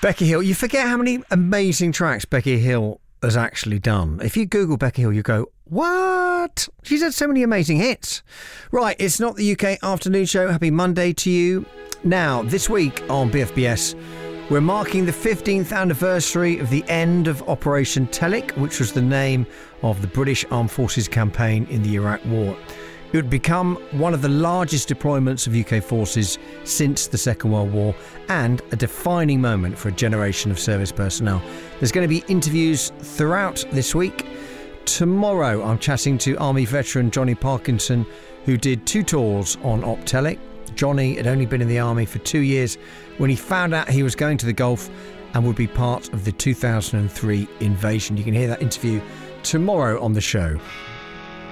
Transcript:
Becky Hill, you forget how many amazing tracks Becky Hill has actually done. If you Google Becky Hill, you go, what? She's had so many amazing hits. Right, it's Not the UK Afternoon Show. Happy Monday to you. Now, this week on BFBS, we're marking the 15th anniversary of the end of Operation Telic, which was the name of the British Armed Forces campaign in the Iraq War. It would become one of the largest deployments of UK forces since the Second World War and a defining moment for a generation of service personnel. There's going to be interviews throughout this week. Tomorrow I'm chatting to Army veteran Johnny Parkinson, who did 2 tours on Op Telic. Johnny had only been in the Army for 2 years when he found out he was going to the Gulf and would be part of the 2003 invasion. You can hear that interview tomorrow on the show.